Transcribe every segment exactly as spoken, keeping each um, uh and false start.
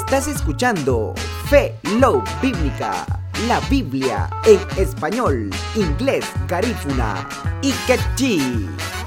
Estás escuchando Fe Love Bíblica, la Biblia en español, inglés, garífuna y quechí.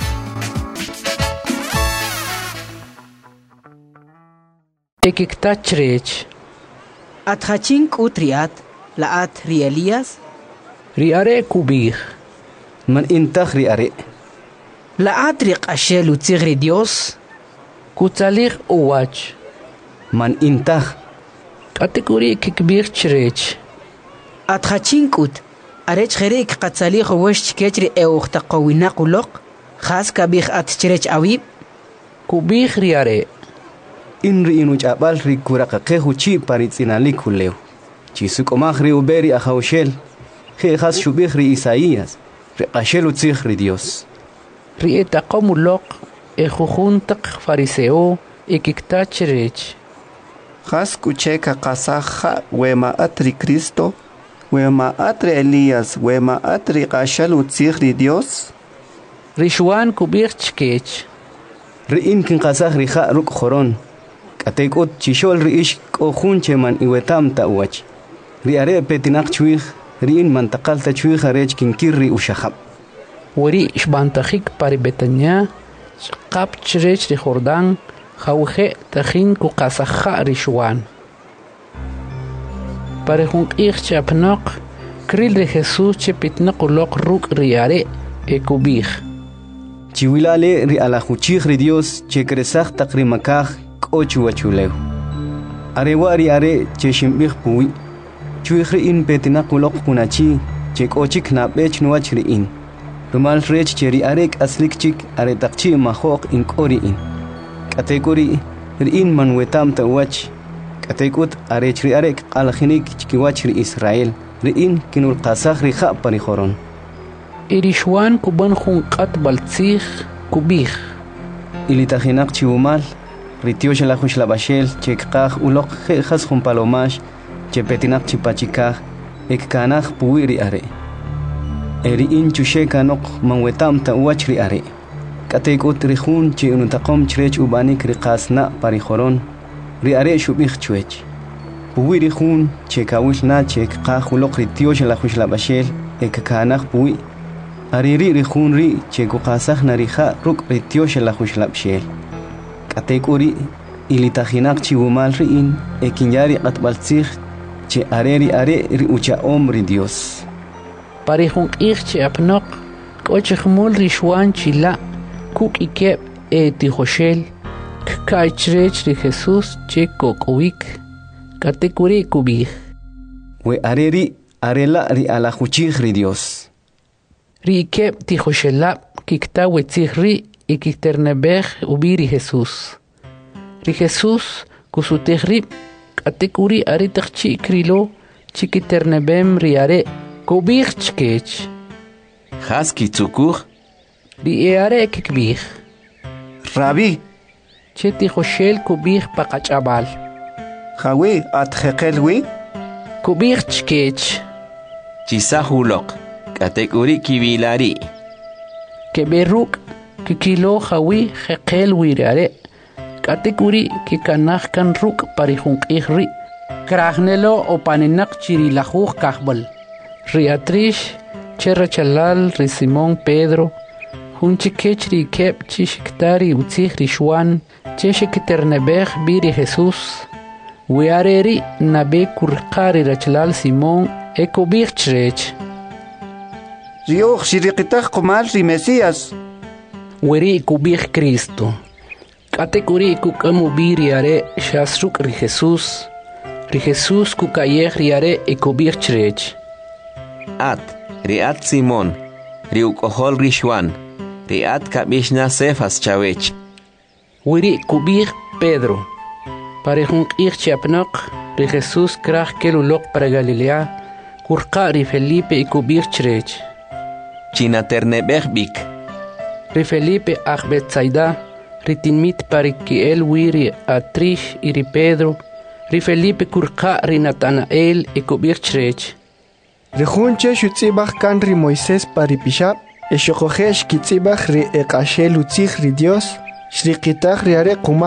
Ekiktatrech. Atjachin kutriat, laat rielias. Riare kubig. Man intag riare. Laat riq ashelu tigri Dios. Kutalir uwach. Man intag. Kategori kikbir trech. Atjachin kut. Arech kherik qatsali khwesh ketri eukhta qawina qulok. Khas kabih at trech awib. Kubig riare. Inri inu chabal ri kuraka kehu chi paritzinalik huleu. Chisuk ri uberi ahaushel. He has shubih ri Isaías. Ri ashelu tzig ri Dios. Ri etaqomulok ejujuntaq fariseo ekiktachrech. Has kucheka kasaja wema atri Cristo. Wema atri Elías. Wema atri ashelu tzig ri Dios. Rishuan kubig chkech. Ri inkin kasaj ri ha ruk joron. Katekot chishol riish kohunche man iwetam ta'wach. Riare petinak chuig, riin mantakal ta chuig arech kinkirri ushahab. Wari shbantajik pari Betania, qap chrech ri Jordan, jauje tajin ku qasaja rishuan. Pare junk ich chapnok, kril ri Jesús che pitnak ulok ruk riare e kubig. Chiwilale ri alajuchig ri Dios che kresaj takrimakaj ochu achuleu. Arewari are che shimbich puwi. Chuikhri in petinak ulok kunachi che kochik na bech nuachri in. Rumal rech che ri arek aslik chik are takchi mahok in kori in. Kategori ri in manwetam ta wach. Katekut are chri arek alkhinik chkiwachri Israel. Ri in kinul qasakh ri kha pani khoron. Irishwan kuban khunqat baltzig kubig. Ilitahinak chiumal Ritio la hush la bashel, chek kach ulok he has jun palomash, che petinak chipachikaj, ek kanaj puiri are. Eri in chusheka nok manwetam ta uachri are. Katek ut rihun che unutakom chrech ubanik riqasna parijoron, ri are shubich chuech. Puiri hun che kawil na chek kach ulok ritio la hush la bashel, ek kanaj pui. Ariri rihun ri che kukasaj narija ruk ritio la hush la bashel. Katekuri ilitahinak chibumal riin ekinyari atbaltzig che areri are ri ucha omri Dios. Parihunk ich che apnok kochkhmul rishwan chila kuk ikep e tijoshel kkaichrech ri Jesús che kokowik katekuri kubig. We areri arela ri alajuchig ri Dios. Ri ikep tijoshela kikta wetzig ri Ikiternebej ubiri Jesús. Ri Jesús kusutegrib katekuri aritachchi krilo chikiternebem riare kubig chkech. Haski tzukur. Ri eare kikbig. Rabbi. Cheti joshel kubig pakachabal. Jawi atjekelwi. Kubig chkech. Chisahulok katekuri kibilari. Keberuk kikilo jawi jekel wirare katekuri kikanaj kan ruk parijunk ihri kragnelo o paninak chirilajuj kahbal riatrish cherrachalal ri Simón Pedro junchi kechri kep chishiktari utzig rishwan cheshikiternebej biri Jesús wiareri nabe kurqari rachalal Simón ekobig chrech Rioch shiriqitaj kumal ri Mesías Weri kubig Cristo. Katekuri kukamu biriare shasruk ri Jesús. Ri Jesús kukayeh riare e kubig chrech. At, riat Simón, riukohol rishwan, riat kabishna sefas chawech. Weri kubig Pedro. Parejunk ich chapnok, ri Jesús krach kelulok para Galilea, kurqa ri Felipe e kubig chrech. Chinaternebej bik. Ri Felipe ach Betsaida, ri tinmit parikiel wiri atrish iri Pedro, ri Felipe kurqa ri Natanael e kubig chrech. Rihunche shutzibach kan ri Moisés paripishab, e shokojesh kitzibach ri ekashel utzig ri Dios, shriqitach ri are kuma